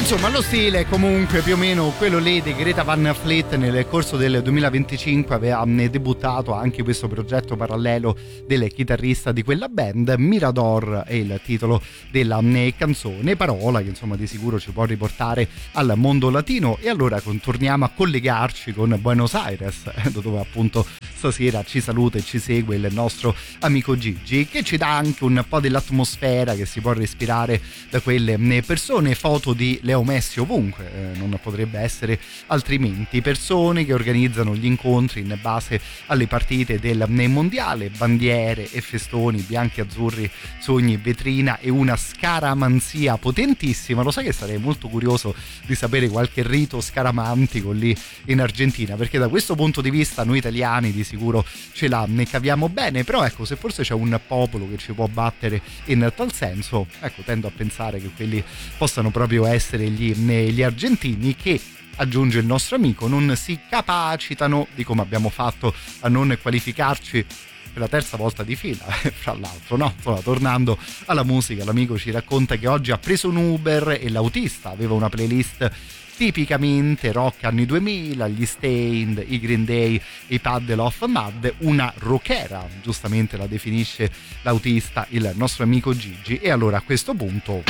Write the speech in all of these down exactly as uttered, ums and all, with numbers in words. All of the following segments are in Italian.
Insomma, lo stile è comunque più o meno quello lì di Greta Van Fleet. Nel corso del duemilaventicinque aveva debuttato anche questo progetto parallelo del chitarrista di quella band. Mirador è il titolo della canzone, parola che insomma di sicuro ci può riportare al mondo latino. E allora torniamo a collegarci con Buenos Aires, dove appunto stasera ci saluta e ci segue il nostro amico Gigi, che ci dà anche un po' dell'atmosfera che si può respirare da quelle persone. Foto di Leo Messi ovunque, eh, non potrebbe essere altrimenti. Persone che organizzano gli incontri in base alle partite del mondiale, bandiere e festoni bianchi e azzurri su ogni vetrina e una scaramanzia potentissima. Lo sai che sarei molto curioso di sapere qualche rito scaramantico lì in Argentina, perché da questo punto di vista noi italiani di sicuro ce la ne caviamo bene, però ecco, se forse c'è un popolo che ci può battere in tal senso, ecco, tendo a pensare che quelli possano proprio essere gli, gli argentini, che, aggiunge il nostro amico, non si capacitano di come abbiamo fatto a non qualificarci per la terza volta di fila, fra l'altro, no? Insomma, tornando alla musica, l'amico ci racconta che oggi ha preso un Uber e l'autista aveva una playlist tipicamente rock anni duemila, gli Stained, i Green Day, i Puddle of Mud, una rockera, giustamente la definisce l'autista, il nostro amico Gigi. E allora a questo punto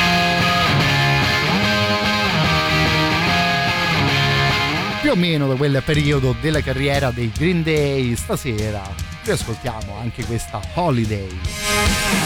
più o meno da quel periodo della carriera dei Green Day, stasera ci ascoltiamo anche questa Holiday.